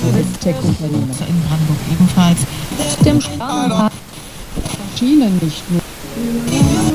Tech-Unternehmen. In Brandenburg ebenfalls. Dem Schienen nicht nur.